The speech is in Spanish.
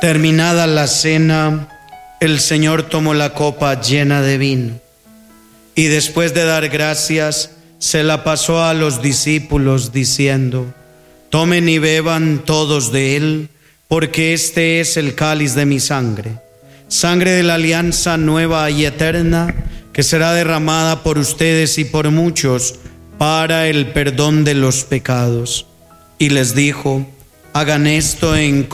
Terminada la cena, el Señor tomó la copa llena de vino y después de dar gracias, se la pasó a los discípulos diciendo: tomen y beban todos de él, porque este es el cáliz de mi sangre, sangre de la alianza nueva y eterna, que será derramada por ustedes y por muchos para el perdón de los pecados. Y les dijo: hagan esto en